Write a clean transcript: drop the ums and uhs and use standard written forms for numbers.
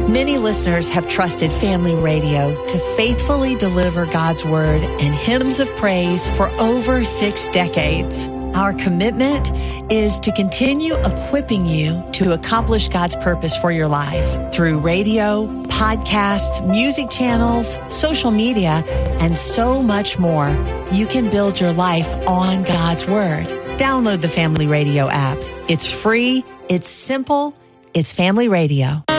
Many listeners have trusted Family Radio to faithfully deliver God's Word and hymns of praise for over 6 decades. Our commitment is to continue equipping you to accomplish God's purpose for your life through radio, podcasts, music channels, social media, and so much more. You can build your life on God's Word. Download the Family Radio app. It's free, it's simple, it's Family Radio.